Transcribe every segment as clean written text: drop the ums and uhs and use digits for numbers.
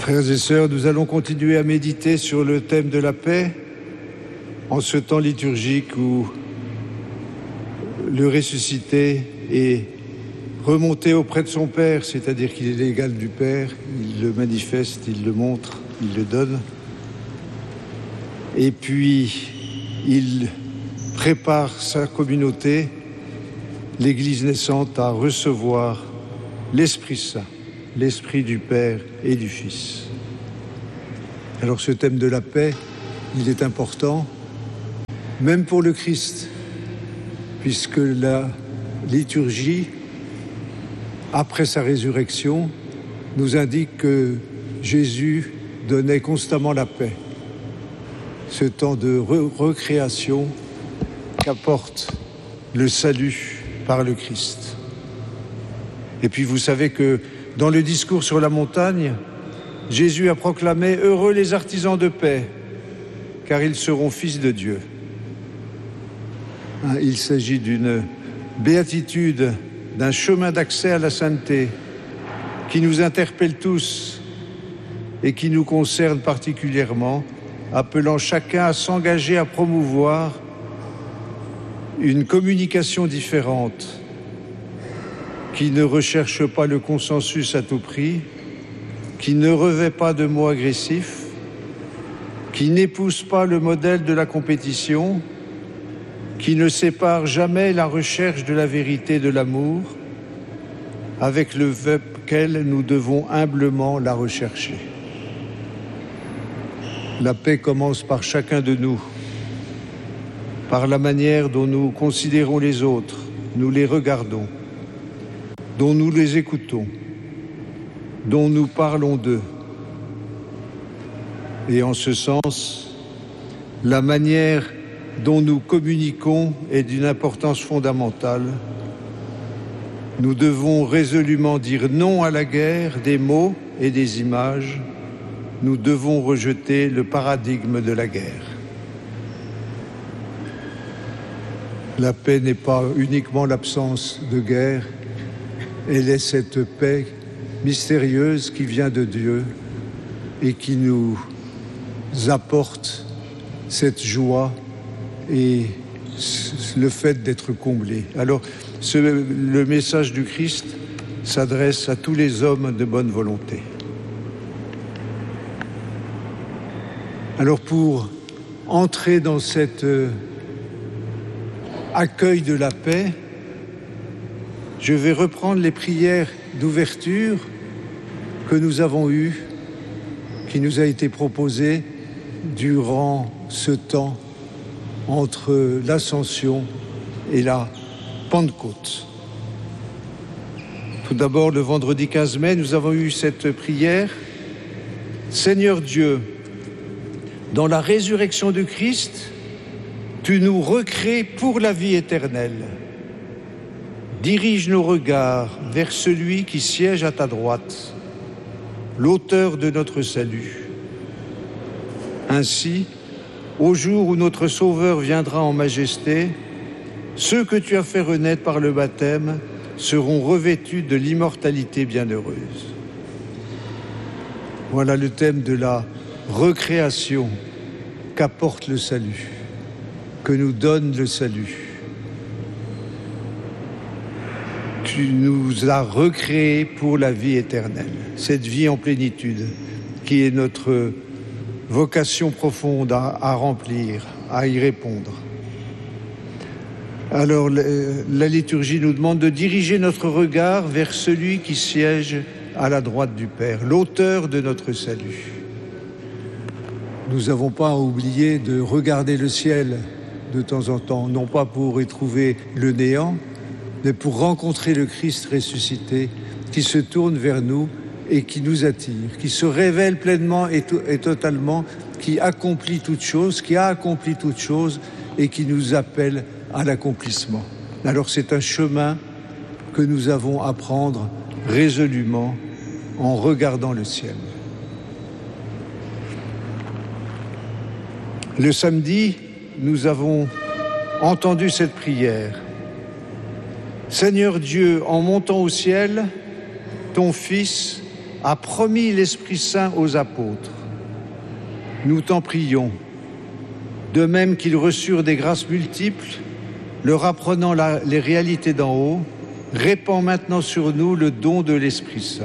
Frères et sœurs, nous allons continuer à méditer sur le thème de la paix en ce temps liturgique où le ressuscité est remonté auprès de son Père, c'est-à-dire qu'il est l'égal du Père, il le manifeste, il le montre, il le donne. Et puis, il prépare sa communauté, l'Église naissante, à recevoir l'Esprit Saint, l'Esprit du Père et du Fils. Alors ce thème de la paix, il est important, même pour le Christ, puisque la liturgie, après sa résurrection, nous indique que Jésus donnait constamment la paix. Ce temps de recréation qu'apporte le salut par le Christ. Et puis vous savez que dans le discours sur la montagne, Jésus a proclamé « Heureux les artisans de paix, car ils seront fils de Dieu ». Il s'agit d'une béatitude, d'un chemin d'accès à la sainteté qui nous interpelle tous et qui nous concerne particulièrement, appelant chacun à s'engager à promouvoir une communication différente qui ne recherche pas le consensus à tout prix, qui ne revêt pas de mots agressifs, qui n'épouse pas le modèle de la compétition, qui ne sépare jamais la recherche de la vérité de l'amour, avec lequel nous devons humblement la rechercher. La paix commence par chacun de nous, par la manière dont nous considérons les autres, nous les regardons, dont nous les écoutons, dont nous parlons d'eux. Et en ce sens, la manière dont nous communiquons est d'une importance fondamentale. Nous devons résolument dire non à la guerre des mots et des images. Nous devons rejeter le paradigme de la guerre. La paix n'est pas uniquement l'absence de guerre, elle est cette paix mystérieuse qui vient de Dieu et qui nous apporte cette joie et le fait d'être comblé. Alors, le message du Christ s'adresse à tous les hommes de bonne volonté. Alors, pour entrer dans cet accueil de la paix, je vais reprendre les prières d'ouverture que nous avons eues, qui nous a été proposées durant ce temps entre l'Ascension et la Pentecôte. Tout d'abord, le vendredi 15 mai, nous avons eu cette prière. Seigneur Dieu, dans la résurrection du Christ, tu nous recrées pour la vie éternelle. Dirige nos regards vers celui qui siège à ta droite, l'auteur de notre salut. Ainsi, au jour où notre Sauveur viendra en majesté, ceux que tu as fait renaître par le baptême seront revêtus de l'immortalité bienheureuse. Voilà le thème de la recréation qu'apporte le salut, que nous donne le salut. Tu nous as recréés pour la vie éternelle, cette vie en plénitude qui est notre vocation profonde à remplir, à y répondre. Alors la liturgie nous demande de diriger notre regard vers celui qui siège à la droite du Père, l'auteur de notre salut. Nous n'avons pas oublié de regarder le ciel de temps en temps, non pas pour y trouver le néant, mais pour rencontrer le Christ ressuscité qui se tourne vers nous et qui nous attire, qui se révèle pleinement et totalement, qui accomplit toute chose, qui a accompli toute chose et qui nous appelle à l'accomplissement. Alors c'est un chemin que nous avons à prendre résolument en regardant le ciel. Le samedi, nous avons entendu cette prière. Seigneur Dieu, en montant au ciel, ton Fils a promis l'Esprit Saint aux apôtres. Nous t'en prions. De même qu'ils reçurent des grâces multiples, leur apprenant les réalités d'en haut, répand maintenant sur nous le don de l'Esprit Saint.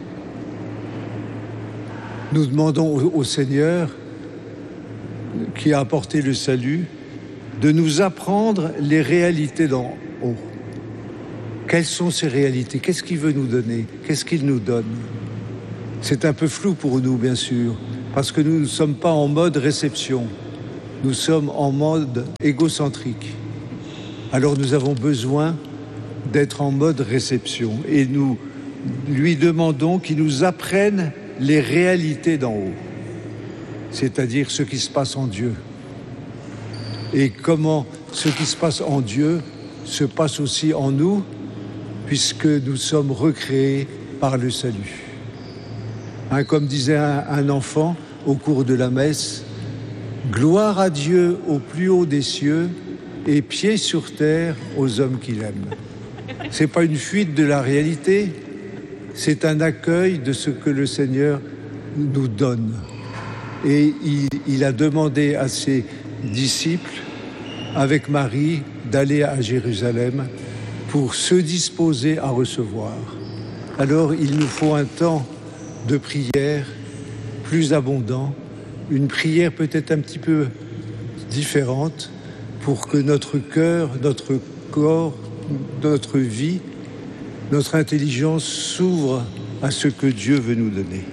Nous demandons au Seigneur, qui a apporté le salut, de nous apprendre les réalités d'en haut. Quelles sont ces réalités? Qu'est-ce qu'il veut nous donner? Qu'est-ce qu'il nous donne? C'est un peu flou pour nous, bien sûr, parce que nous ne sommes pas en mode réception. Nous sommes en mode égocentrique. Alors nous avons besoin d'être en mode réception. Et nous lui demandons qu'il nous apprenne les réalités d'en haut, c'est-à-dire ce qui se passe en Dieu. Et comment ce qui se passe en Dieu se passe aussi en nous, puisque nous sommes recréés par le salut. Comme disait un enfant au cours de la messe, « Gloire à Dieu au plus haut des cieux et pieds sur terre aux hommes qu'il aime. » Ce n'est pas une fuite de la réalité, c'est un accueil de ce que le Seigneur nous donne. Et il a demandé à ses disciples, avec Marie, d'aller à Jérusalem pour se disposer à recevoir. Alors il nous faut un temps de prière plus abondant, une prière peut-être un petit peu différente pour que notre cœur, notre corps, notre vie, notre intelligence s'ouvre à ce que Dieu veut nous donner.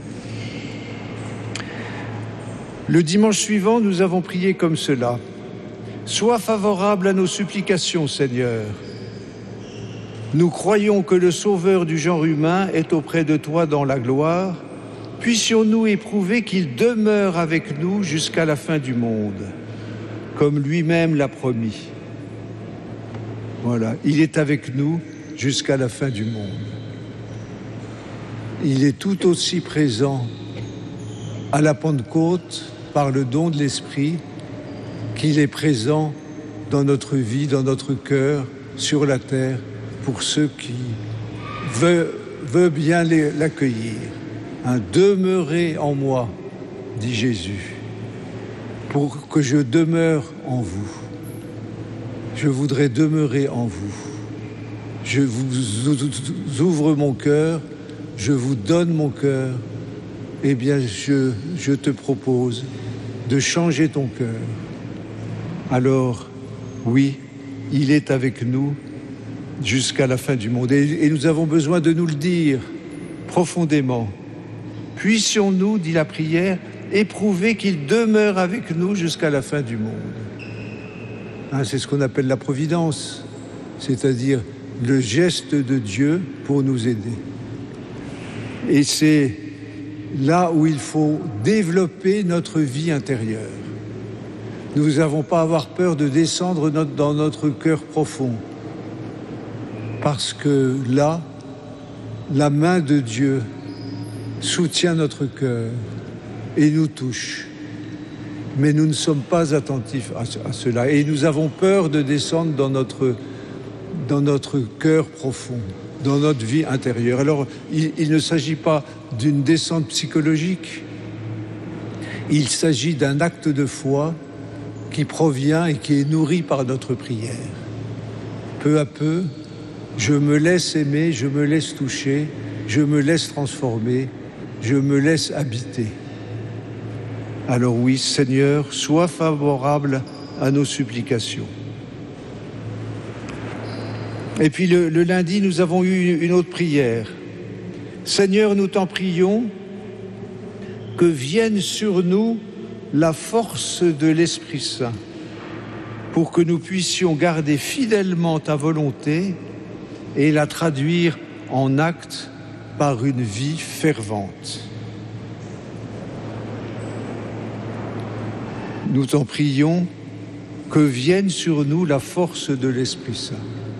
Le dimanche suivant, nous avons prié comme cela. « Sois favorable à nos supplications, Seigneur. Nous croyons que le Sauveur du genre humain est auprès de toi dans la gloire. Puissions-nous éprouver qu'il demeure avec nous jusqu'à la fin du monde, comme lui-même l'a promis. » Voilà, il est avec nous jusqu'à la fin du monde. Il est tout aussi présent à la Pentecôte par le don de l'Esprit qu'il est présent dans notre vie, dans notre cœur, sur la terre, pour ceux qui veulent bien l'accueillir. Demeurez en moi, dit Jésus, pour que je demeure en vous. Je voudrais demeurer en vous. Je vous ouvre mon cœur, je vous donne mon cœur. Eh bien, je te propose de changer ton cœur. Alors, oui, il est avec nous jusqu'à la fin du monde. Et nous avons besoin de nous le dire profondément. Puissions-nous, dit la prière, éprouver qu'il demeure avec nous jusqu'à la fin du monde. C'est ce qu'on appelle la providence, c'est-à-dire le geste de Dieu pour nous aider. Et c'est là où il faut développer notre vie intérieure. Nous n'avons pas à avoir peur de descendre dans notre cœur profond, parce que là, la main de Dieu soutient notre cœur et nous touche. Mais nous ne sommes pas attentifs à cela. Et nous avons peur de descendre dans notre cœur profond, dans notre vie intérieure. Alors, il ne s'agit pas d'une descente psychologique. Il s'agit d'un acte de foi qui provient et qui est nourri par notre prière. Peu à peu, je me laisse aimer, je me laisse toucher, je me laisse transformer, je me laisse habiter. Alors oui, Seigneur, sois favorable à nos supplications. Et puis le lundi, nous avons eu une autre prière. Seigneur, nous t'en prions, que vienne sur nous la force de l'Esprit Saint, pour que nous puissions garder fidèlement ta volonté et la traduire en actes par une vie fervente. Nous t'en prions, que vienne sur nous la force de l'Esprit Saint.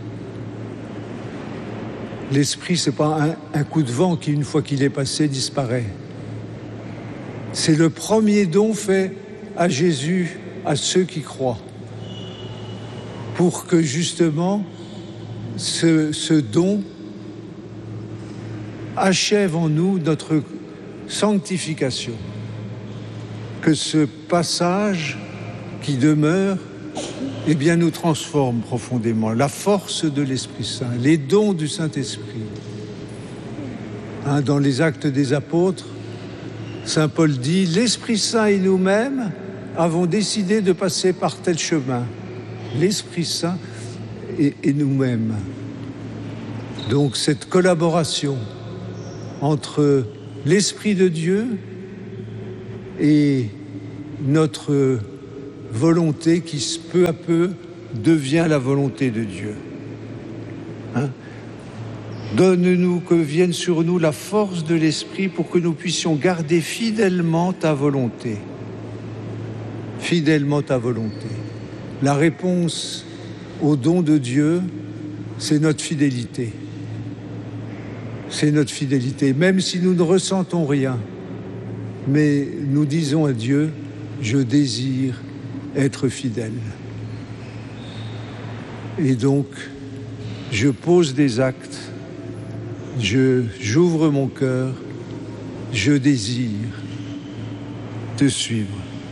L'Esprit, ce n'est pas un coup de vent qui, une fois qu'il est passé, disparaît. C'est le premier don fait à Jésus, à ceux qui croient, pour que justement ce don achève en nous notre sanctification. Que ce passage qui demeure, eh bien, nous transforme profondément. La force de l'Esprit Saint, les dons du Saint-Esprit. Dans les Actes des Apôtres, Saint Paul dit « L'Esprit Saint et nous-mêmes avons décidé de passer par tel chemin. » L'Esprit Saint et nous-mêmes. Donc cette collaboration entre l'Esprit de Dieu et notre volonté qui peu à peu devient la volonté de Dieu. Donne-nous que vienne sur nous la force de l'Esprit pour que nous puissions garder fidèlement ta volonté. Fidèlement ta volonté. La réponse au don de Dieu, c'est notre fidélité. C'est notre fidélité, même si nous ne ressentons rien. Mais nous disons à Dieu, je désire être fidèle. Et donc, je pose des actes, j'ouvre mon cœur, je désire te suivre.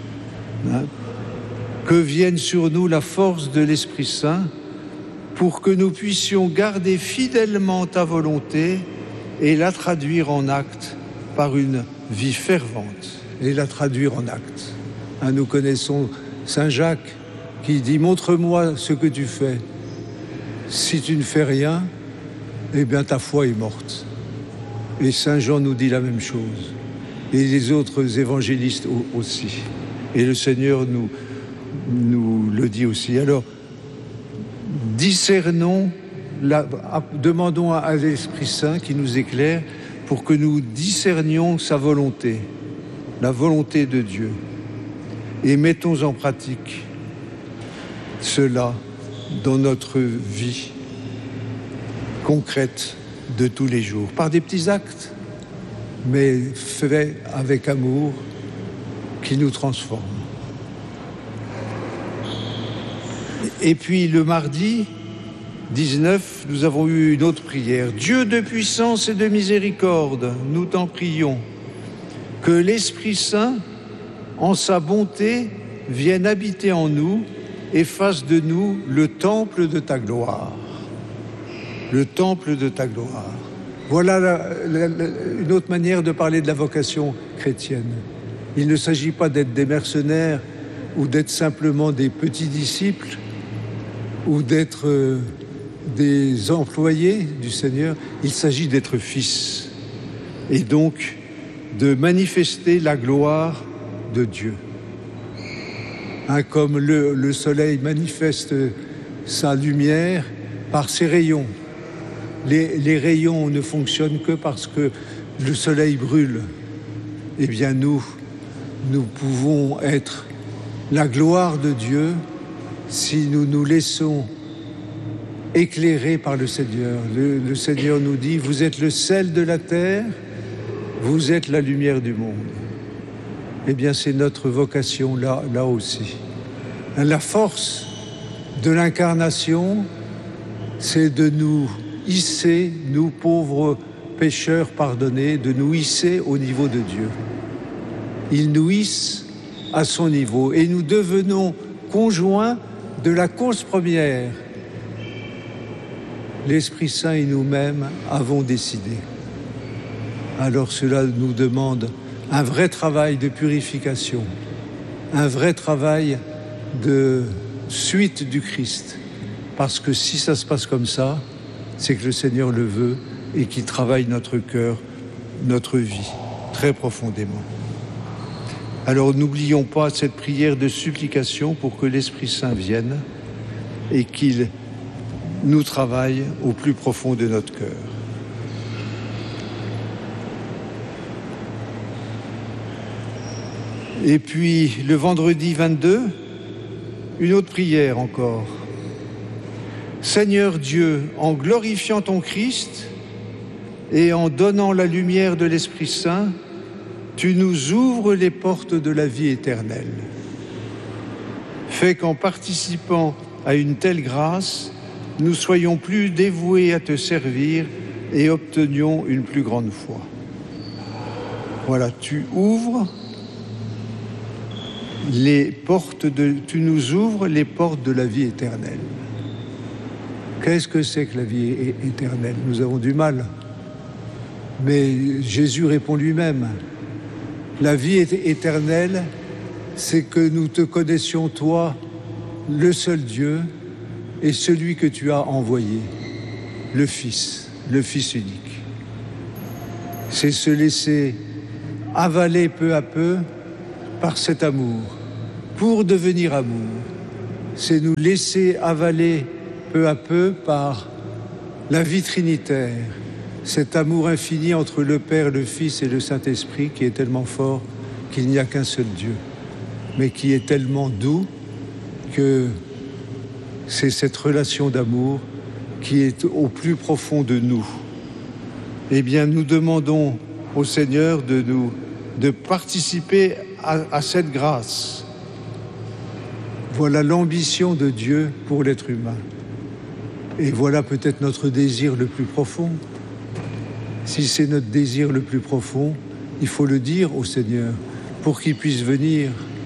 Que vienne sur nous la force de l'Esprit Saint pour que nous puissions garder fidèlement ta volonté et la traduire en actes par une vie fervente et la traduire en actes. Nous connaissons Saint Jacques qui dit « Montre-moi ce que tu fais. Si tu ne fais rien, eh bien ta foi est morte. » Et Saint Jean nous dit la même chose. Et les autres évangélistes aussi. Et le Seigneur nous le dit aussi. Alors, discernons, demandons à l'Esprit Saint qui nous éclaire pour que nous discernions sa volonté, la volonté de Dieu. Et mettons en pratique cela dans notre vie concrète de tous les jours, par des petits actes, mais faits avec amour qui nous transforment. Et puis le mardi 19, nous avons eu une autre prière. Dieu de puissance et de miséricorde, nous t'en prions, que l'Esprit Saint, en sa bonté, vienne habiter en nous et fasse de nous le temple de ta gloire. Le temple de ta gloire. Voilà une autre manière de parler de la vocation chrétienne. Il ne s'agit pas d'être des mercenaires ou d'être simplement des petits disciples ou d'être des employés du Seigneur. Il s'agit d'être fils et donc de manifester la gloire de Dieu. Comme le soleil manifeste sa lumière par ses rayons. Les rayons ne fonctionnent que parce que le soleil brûle. Eh bien nous pouvons être la gloire de Dieu si nous nous laissons éclairer par le Seigneur. Le Seigneur nous dit, vous êtes le sel de la terre, vous êtes la lumière du monde. Eh bien c'est notre vocation là aussi. La force de l'incarnation, c'est de nous hisser, nous pauvres pécheurs pardonnés, de nous hisser au niveau de Dieu. Il nous hisse à son niveau et nous devenons conjoints de la cause première. L'Esprit Saint et nous-mêmes avons décidé. Alors cela nous demande un vrai travail de purification, un vrai travail de suite du Christ. Parce que si ça se passe comme ça, c'est que le Seigneur le veut et qu'il travaille notre cœur, notre vie, très profondément. Alors n'oublions pas cette prière de supplication pour que l'Esprit Saint vienne et qu'il nous travaille au plus profond de notre cœur. Et puis le vendredi 22, une autre prière encore. Seigneur Dieu, en glorifiant ton Christ et en donnant la lumière de l'Esprit Saint, tu nous ouvres les portes de la vie éternelle. Fais qu'en participant à une telle grâce, nous soyons plus dévoués à te servir et obtenions une plus grande foi. Voilà, tu nous ouvres les portes de la vie éternelle. Qu'est-ce que c'est que la vie éternelle? Nous avons du mal. Mais Jésus répond lui-même. La vie éternelle, c'est que nous te connaissions, toi, le seul Dieu, et celui que tu as envoyé, le Fils unique. C'est se laisser avaler peu à peu par cet amour, pour devenir amour. C'est nous laisser avaler peu à peu par la vie trinitaire, cet amour infini entre le Père, le Fils et le Saint-Esprit qui est tellement fort qu'il n'y a qu'un seul Dieu, mais qui est tellement doux que c'est cette relation d'amour qui est au plus profond de nous. Eh bien, nous demandons au Seigneur de participer à cette grâce. Voilà l'ambition de Dieu pour l'être humain. Et voilà peut-être notre désir le plus profond. Si c'est notre désir le plus profond, il faut le dire au Seigneur pour qu'il puisse venir.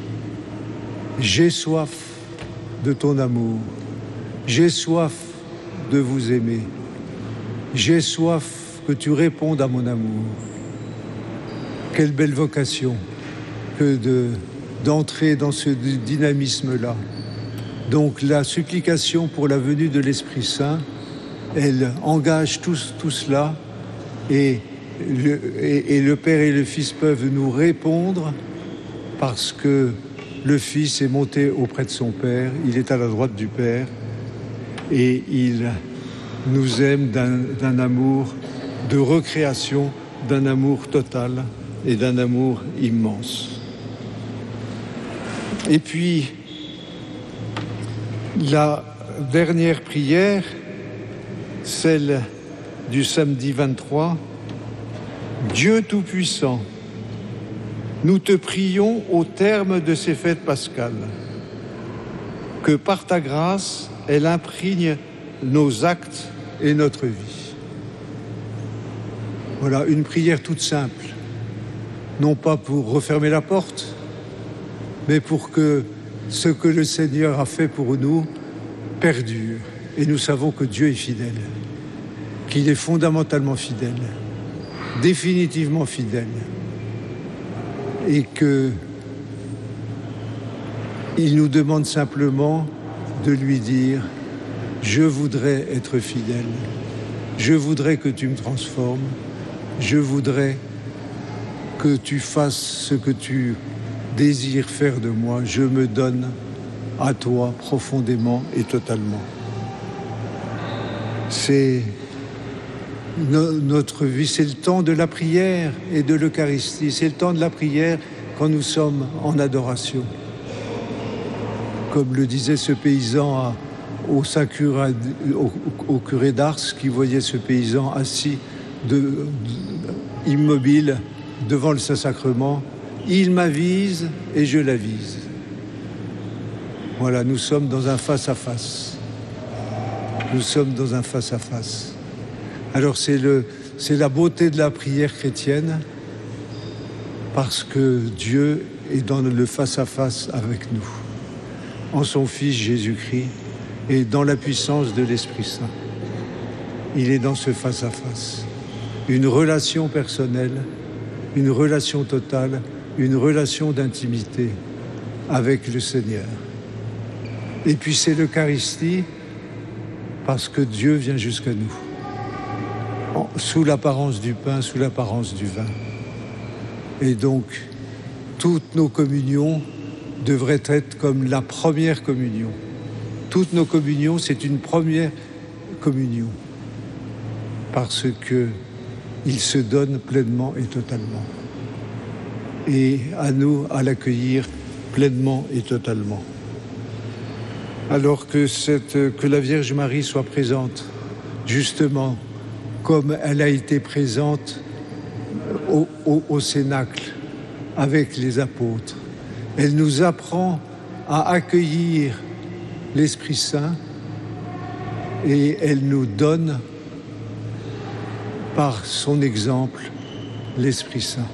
J'ai soif de ton amour. J'ai soif de vous aimer. J'ai soif que tu répondes à mon amour. Quelle belle vocation que d'entrer dans ce dynamisme-là. Donc la supplication pour la venue de l'Esprit Saint, elle engage tout cela et le Père et le Fils peuvent nous répondre parce que le Fils est monté auprès de son Père, il est à la droite du Père et il nous aime d'un amour de recréation, d'un amour total et d'un amour immense. Et puis, la dernière prière, celle du samedi 23, Dieu Tout-Puissant, nous te prions au terme de ces fêtes pascales, que par ta grâce, elle imprègne nos actes et notre vie. Voilà, une prière toute simple, non pas pour refermer la porte, mais pour que ce que le Seigneur a fait pour nous perdure. Et nous savons que Dieu est fidèle, qu'il est fondamentalement fidèle, définitivement fidèle, et qu'il nous demande simplement de lui dire « Je voudrais être fidèle, je voudrais que tu me transformes, je voudrais que tu fasses ce que tu désires faire de moi, je me donne à toi profondément et totalement. » C'est notre vie, c'est le temps de la prière et de l'Eucharistie, c'est le temps de la prière quand nous sommes en adoration. Comme le disait ce paysan au curé d'Ars qui voyait ce paysan assis immobile devant le Saint-Sacrement, il m'avise et je l'avise. Voilà, nous sommes dans un face-à-face. Nous sommes dans un face-à-face. Alors c'est la beauté de la prière chrétienne parce que Dieu est dans le face-à-face avec nous, en son Fils Jésus-Christ et dans la puissance de l'Esprit Saint. Il est dans ce face-à-face. Une relation personnelle, une relation totale, une relation d'intimité avec le Seigneur. Et puis c'est l'Eucharistie parce que Dieu vient jusqu'à nous, sous l'apparence du pain, sous l'apparence du vin. Et donc, toutes nos communions devraient être comme la première communion. Toutes nos communions, c'est une première communion, parce qu'il se donne pleinement et totalement. Et à nous à l'accueillir pleinement et totalement. Alors que la Vierge Marie soit présente, justement, comme elle a été présente au Cénacle avec les apôtres. Elle nous apprend à accueillir l'Esprit Saint et elle nous donne par son exemple, l'Esprit Saint.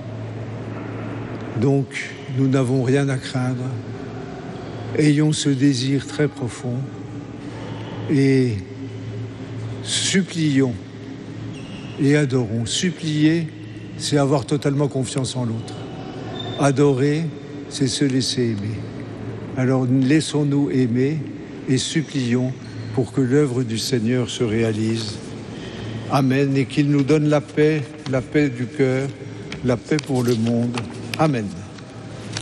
Donc, nous n'avons rien à craindre. Ayons ce désir très profond et supplions et adorons. Supplier, c'est avoir totalement confiance en l'autre. Adorer, c'est se laisser aimer. Alors laissons-nous aimer et supplions pour que l'œuvre du Seigneur se réalise. Amen. Et qu'il nous donne la paix du cœur, la paix pour le monde. Amen.